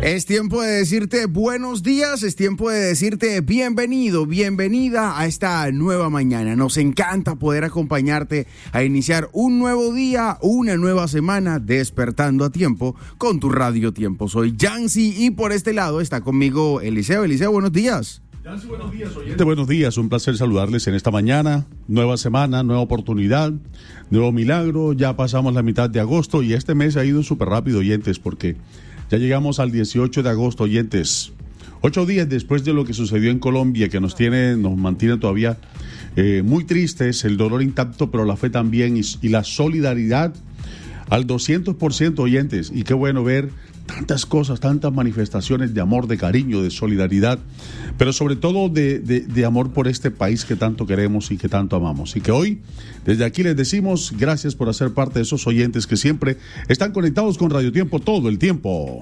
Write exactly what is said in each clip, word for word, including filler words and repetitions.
Es tiempo de decirte buenos días, es tiempo de decirte bienvenido, bienvenida a esta nueva mañana. Nos encanta poder acompañarte a iniciar un nuevo día, una nueva semana, despertando a tiempo con tu Radio Tiempo. Soy Yancy y por este lado está conmigo Eliseo. Eliseo, buenos días. Yancy, buenos días, oyente. Buenos días, un placer saludarles en esta mañana. Nueva semana, nueva oportunidad, nuevo milagro. Ya pasamos la mitad de agosto y este mes ha ido súper rápido, oyentes, porque ya llegamos al dieciocho de agosto, oyentes. Ocho días después de lo que sucedió en Colombia, que nos tiene, nos mantiene todavía eh, muy tristes, el dolor intacto, pero la fe también y, y la solidaridad al doscientos por ciento, oyentes. Y qué bueno ver tantas cosas, tantas manifestaciones de amor, de cariño, de solidaridad, pero sobre todo de, de, de amor por este país que tanto queremos y que tanto amamos. Y que hoy, desde aquí les decimos gracias por hacer parte de esos oyentes que siempre están conectados con Radio Tiempo todo el tiempo.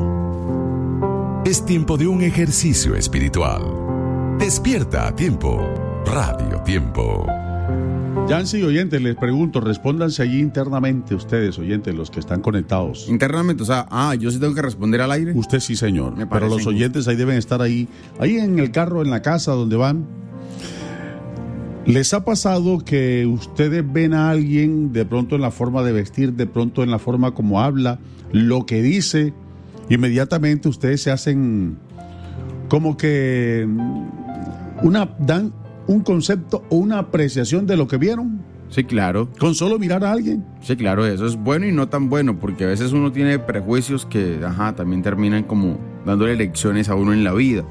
Es tiempo de un ejercicio espiritual. Despierta a tiempo. Radio Tiempo. Yancy, oyentes, les pregunto, respóndanse allí internamente ustedes, oyentes, los que están conectados. Internamente, o sea, ah, yo sí tengo que responder al aire. Usted sí, señor, pero los oyentes ahí deben estar ahí, ahí en el carro, en la casa, donde van. ¿Les ha pasado que ustedes ven a alguien de pronto en la forma de vestir, de pronto en la forma como habla, lo que dice, inmediatamente ustedes se hacen como que una dan un concepto o una apreciación de lo que vieron? Sí, claro. ¿Con solo mirar a alguien? Sí, claro, eso es bueno y no tan bueno, porque a veces uno tiene prejuicios que, ajá, también terminan como dándole lecciones a uno en la vida.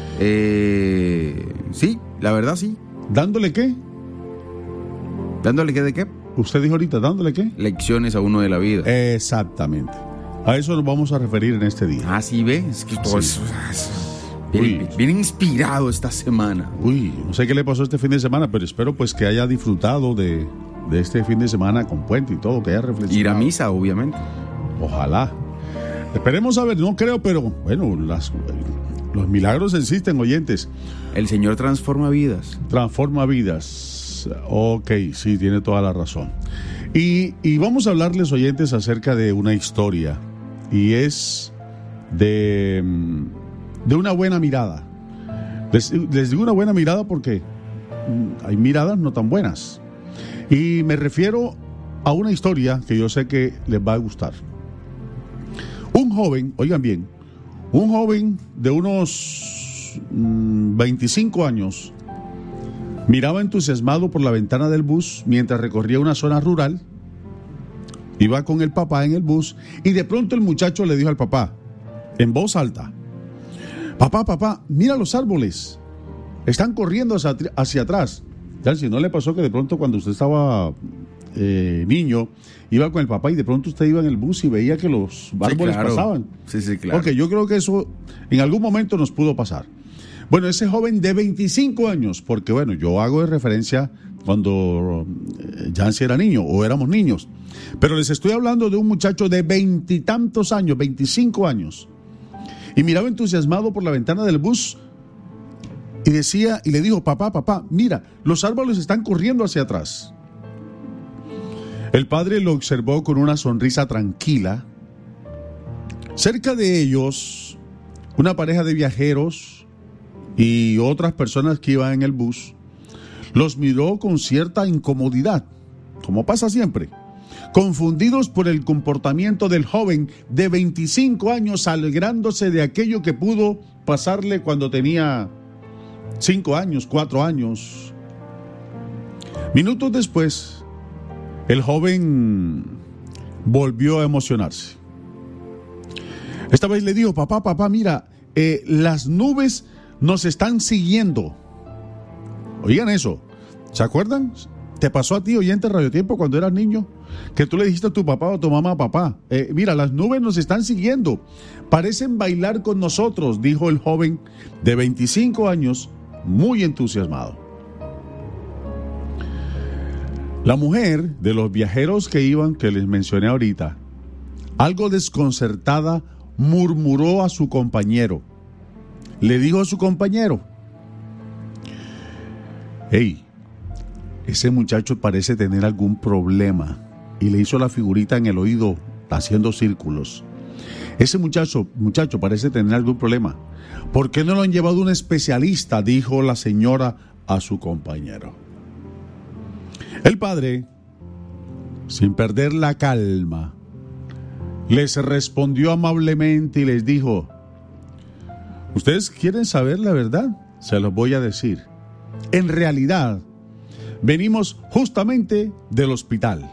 Eh, sí, la verdad sí. ¿Dándole qué? ¿Dándole qué de qué? Usted dijo ahorita, ¿dándole qué? Lecciones a uno de la vida. Exactamente. A eso nos vamos a referir en este día. Ah, sí, ve, es que todo Sí. eso... Bien, bien inspirado esta semana. Uy, no sé qué le pasó este fin de semana, pero espero pues que haya disfrutado de, de este fin de semana con puente y todo, que haya reflexionado. Ir a misa, obviamente. Ojalá. Esperemos a ver, no creo, pero bueno, las, los milagros existen, oyentes. El Señor transforma vidas. Transforma vidas. Ok, sí, tiene toda la razón. Y, y vamos a hablarles, oyentes, acerca de una historia. Y es de... de una buena mirada. Les, les digo una buena mirada porque hay miradas no tan buenas. Y me refiero a una historia que yo sé que les va a gustar. Un joven, oigan bien, un joven de unos mmm, veinticinco años miraba entusiasmado por la ventana del bus mientras recorría una zona rural. Iba con el papá en el bus y de pronto el muchacho le dijo al papá, en voz alta: Papá, papá, mira los árboles. Están corriendo hacia, hacia atrás. Ya, si no le pasó que de pronto cuando usted estaba eh, niño, iba con el papá y de pronto usted iba en el bus y veía que los árboles sí, claro. pasaban. Sí, sí, claro. Ok, yo creo que eso en algún momento nos pudo pasar. Bueno, ese joven de veinticinco años, porque bueno, yo hago de referencia cuando Yancy era niño o éramos niños, pero les estoy hablando de un muchacho de veintitantos años, veinticinco años. Y miraba entusiasmado por la ventana del bus y decía, y le dijo, papá, papá, mira, los árboles están corriendo hacia atrás. El padre lo observó con una sonrisa tranquila. Cerca de ellos, una pareja de viajeros y otras personas que iban en el bus, los miró con cierta incomodidad, como pasa siempre. Confundidos por el comportamiento del joven de veinticinco años, alegrándose de aquello que pudo pasarle cuando tenía cinco años, cuatro años. Minutos después, el joven volvió a emocionarse. Esta vez le dijo, papá, papá, mira, eh, las nubes nos están siguiendo. Oigan eso, ¿se acuerdan? ¿Te pasó a ti, oyente Radio Tiempo, cuando eras niño? Que tú le dijiste a tu papá o a tu mamá, papá, eh, mira, las nubes nos están siguiendo, parecen bailar con nosotros, dijo el joven de veinticinco años, muy entusiasmado. La mujer de los viajeros que iban, que les mencioné ahorita, algo desconcertada, murmuró a su compañero. Le dijo a su compañero, hey, ese muchacho parece tener algún problema. Y le hizo la figurita en el oído, haciendo círculos. Ese muchacho, muchacho parece tener algún problema. ¿Por qué no lo han llevado a un especialista?, dijo la señora a su compañero. El padre, sin perder la calma, les respondió amablemente y les dijo: ¿ustedes quieren saber la verdad? Se los voy a decir. En realidad, venimos justamente del hospital.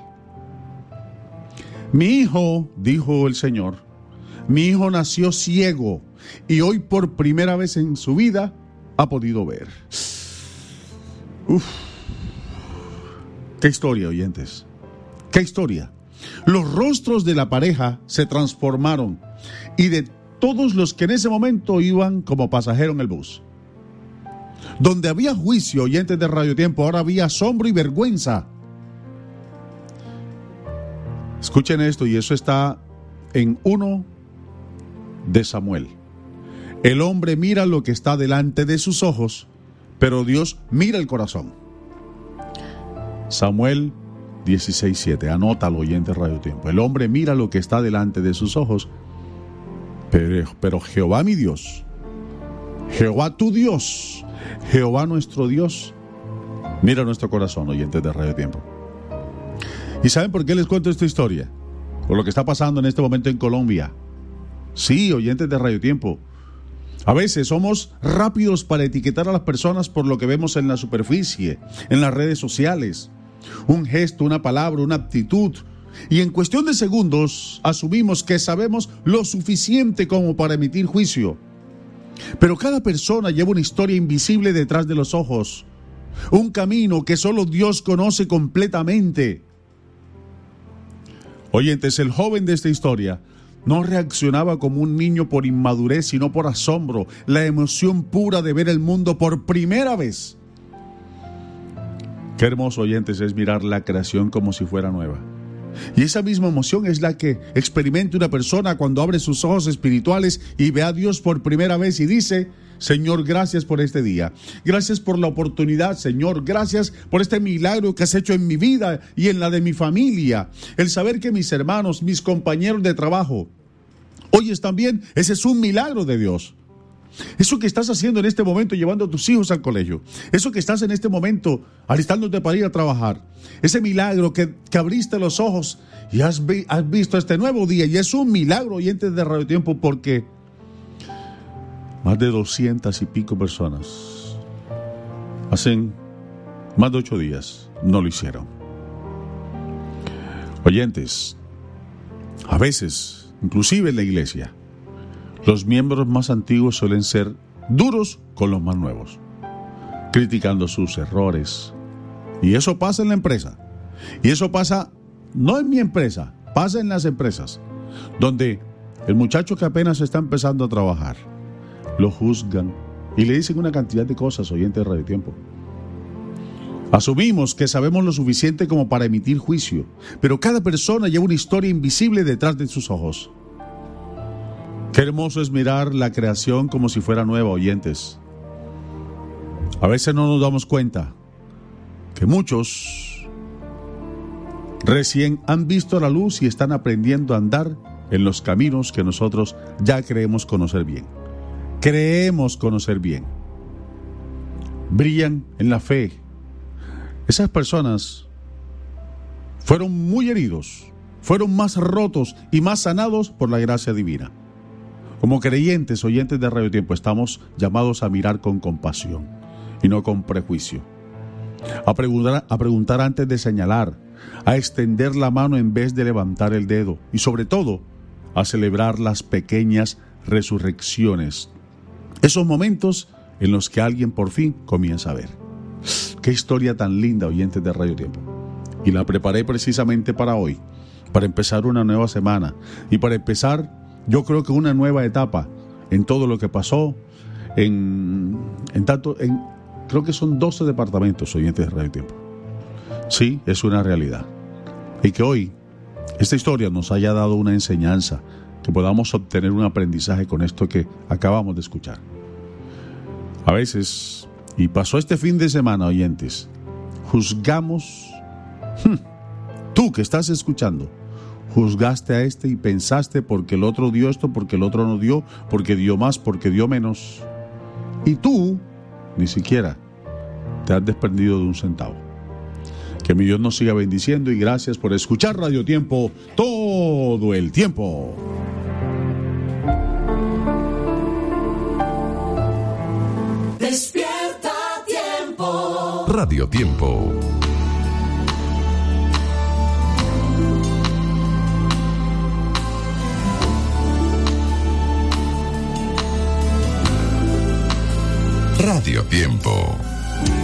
Mi hijo, dijo el señor, mi hijo nació ciego y hoy por primera vez en su vida ha podido ver. Uf. Qué historia, oyentes. Qué historia. Los rostros de la pareja se transformaron y de todos los que en ese momento iban como pasajeros en el bus. Donde había juicio, oyentes de Radio Tiempo, ahora había asombro y vergüenza. Escuchen esto, y eso está en uno de Samuel. El hombre mira lo que está delante de sus ojos, pero Dios mira el corazón. Samuel dieciséis siete, anótalo, oyente de Radio Tiempo. El hombre mira lo que está delante de sus ojos, pero, pero Jehová mi Dios, Jehová tu Dios, Jehová nuestro Dios, mira nuestro corazón, oyentes de Radio Tiempo. ¿Y saben por qué les cuento esta historia? Por lo que está pasando en este momento en Colombia. Sí, oyentes de Radio Tiempo. A veces somos rápidos para etiquetar a las personas por lo que vemos en la superficie, en las redes sociales. Un gesto, una palabra, una actitud. Y en cuestión de segundos asumimos que sabemos lo suficiente como para emitir juicio. Pero cada persona lleva una historia invisible detrás de los ojos. Un camino que solo Dios conoce completamente. Oyentes, el joven de esta historia no reaccionaba como un niño por inmadurez, sino por asombro, la emoción pura de ver el mundo por primera vez. Qué hermoso, oyentes, es mirar la creación como si fuera nueva. Y esa misma emoción es la que experimenta una persona cuando abre sus ojos espirituales y ve a Dios por primera vez y dice: Señor, gracias por este día. Gracias por la oportunidad, Señor. Gracias por este milagro que has hecho en mi vida y en la de mi familia. El saber que mis hermanos, mis compañeros de trabajo, hoy están bien, ese es un milagro de Dios. Eso que estás haciendo en este momento, llevando a tus hijos al colegio. Eso que estás en este momento, alistándote para ir a trabajar. Ese milagro que, que abriste los ojos y has, vi, has visto este nuevo día. Y es un milagro, oyentes de Radio Tiempo, porque más de doscientas y pico personas hacen más de ocho días no lo hicieron. Oyentes, a veces, inclusive en la iglesia, los miembros más antiguos suelen ser duros con los más nuevos, criticando sus errores. Y eso pasa en la empresa. Y eso pasa no en mi empresa, pasa en las empresas, donde el muchacho que apenas está empezando a trabajar, lo juzgan y le dicen una cantidad de cosas, oyentes de Radio Tiempo. Asumimos que sabemos lo suficiente como para emitir juicio, pero cada persona lleva una historia invisible detrás de sus ojos. Qué hermoso es mirar la creación como si fuera nueva, oyentes. A veces no nos damos cuenta que muchos recién han visto la luz y están aprendiendo a andar en los caminos que nosotros ya creemos conocer bien. Creemos conocer bien. Brillan en la fe. Esas personas fueron muy heridos, fueron más rotos y más sanados por la gracia divina. Como creyentes, oyentes de Radio Tiempo, estamos llamados a mirar con compasión y no con prejuicio. A preguntar, a preguntar antes de señalar, a extender la mano en vez de levantar el dedo y sobre todo, a celebrar las pequeñas resurrecciones. Esos momentos en los que alguien por fin comienza a ver. Qué historia tan linda, oyentes de Radio Tiempo. Y la preparé precisamente para hoy, para empezar una nueva semana y para empezar, yo creo que una nueva etapa en todo lo que pasó, en, en tanto, en, creo que son doce departamentos, oyentes de Radio Tiempo. Sí, es una realidad. Y que hoy esta historia nos haya dado una enseñanza, que podamos obtener un aprendizaje con esto que acabamos de escuchar. A veces, y pasó este fin de semana, oyentes, juzgamos, tú que estás escuchando, juzgaste a este y pensaste porque el otro dio esto, porque el otro no dio, porque dio más, porque dio menos. Y tú ni siquiera te has desprendido de un centavo. Que mi Dios nos siga bendiciendo y gracias por escuchar Radio Tiempo todo el tiempo. Despierta Tiempo. Radio Tiempo. Radio Tiempo.